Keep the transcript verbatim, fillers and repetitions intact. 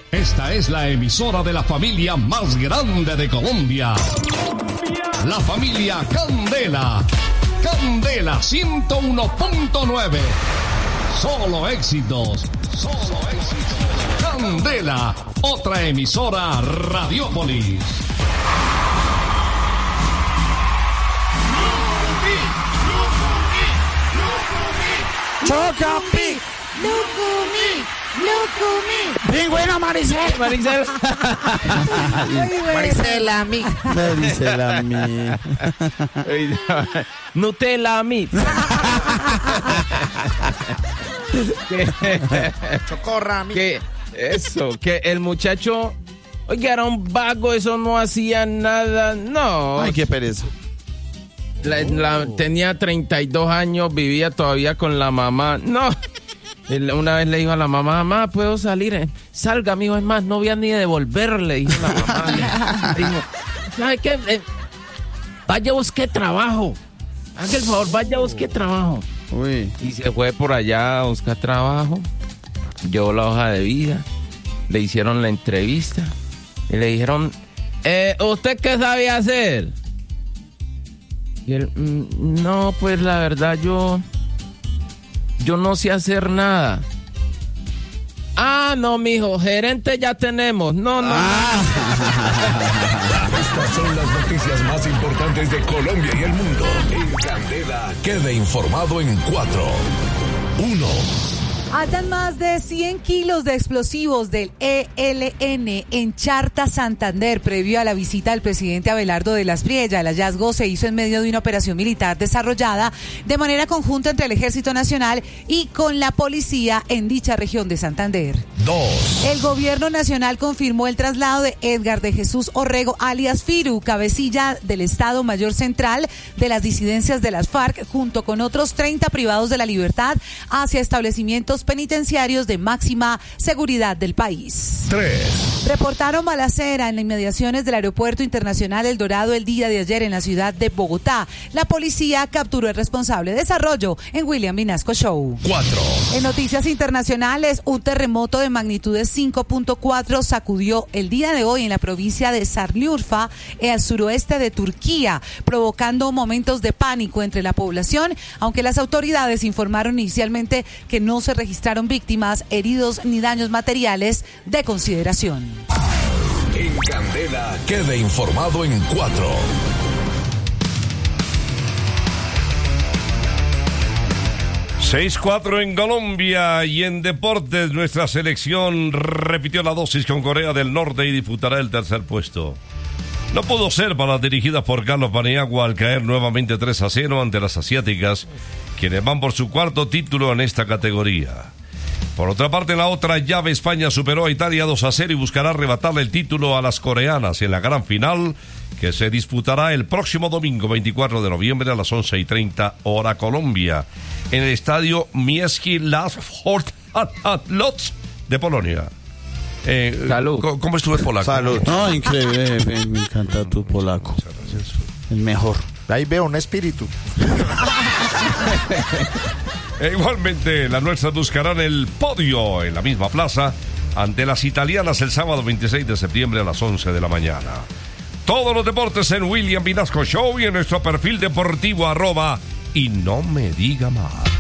Esta es la emisora de la familia más grande de Colombia. La familia Candela. Candela ciento uno punto nueve. Solo éxitos. Solo éxitos. Candela, otra emisora Radiópolis. Chocapi, Lucumí, Lucumí. Pingüino Maricel. Maricel. Maricela a mí. Maricela a mí. Nutella a mí. Chocorra a mí. Que eso, que el muchacho, oiga, era un vago, eso no hacía nada, no. Ay, qué pereza. La, la, tenía treinta y dos años, vivía todavía con la mamá. No, una vez le dijo a la mamá, mamá, ¿puedo salir? Salga, amigo, es más, no voy a ni devolverle, dijo la mamá. Dijo, ¿sabe qué? Eh, vaya, busque trabajo. Haga el favor, vaya, busque trabajo. Uy. Y se fue por allá a buscar trabajo. Llevó la hoja de vida. Le hicieron la entrevista. Y le dijeron, eh, ¿usted qué sabe hacer? Y él, mm, no, pues la verdad yo, yo no sé hacer nada. Ah, no, mijo, gerente ya tenemos. No, no. Ah. Estas son las noticias más importantes de Colombia y el mundo. En Candela, quede informado en cuatro, uno. Hallan más de cien kilos de explosivos del E L N en Charta, Santander, previo a la visita del presidente Abelardo de las Priella. El hallazgo se hizo en medio de una operación militar desarrollada de manera conjunta entre el Ejército Nacional y con la policía en dicha región de Santander. Dos. El gobierno nacional confirmó el traslado de Edgar de Jesús Orrego, alias Firu, cabecilla del Estado Mayor Central de las disidencias de las FARC, junto con otros treinta privados de la libertad, hacia establecimientos penitenciarios de máxima seguridad del país. Tres. Reportaron balacera en las inmediaciones del Aeropuerto Internacional El Dorado el día de ayer en la ciudad de Bogotá. La policía capturó al responsable. Desarrollo en William Vinasco Show. Cuatro. En noticias internacionales, un terremoto de magnitudes cinco punto cuatro sacudió el día de hoy en la provincia de Şanlıurfa, al suroeste de Turquía, provocando momentos de pánico entre la población, aunque las autoridades informaron inicialmente que no se registraron víctimas, heridos ni daños materiales de consideración. En Candela, quede informado en cuatro. seis cuatro en Colombia y en deportes nuestra selección repitió la dosis con Corea del Norte y disputará el tercer puesto. No pudo ser para las dirigidas por Carlos Paniagua al caer nuevamente tres a cero ante las asiáticas, quienes van por su cuarto título en esta categoría. Por otra parte, en la otra llave, España superó a Italia dos a cero y buscará arrebatarle el título a las coreanas en la gran final, que se disputará el próximo domingo veinticuatro de noviembre a las once y treinta hora Colombia, en el estadio Miejski Laskort de Polonia. Eh, Salud. ¿Cómo estuvo el polaco? Salud. No, increíble, me, me encanta tu polaco. El mejor. Ahí veo un espíritu. E igualmente, las nuestras buscarán el podio en la misma plaza ante las italianas el sábado veintiséis de septiembre a las once de la mañana. Todos los deportes en William Vinasco Show y en nuestro perfil deportivo arroba y no me diga más.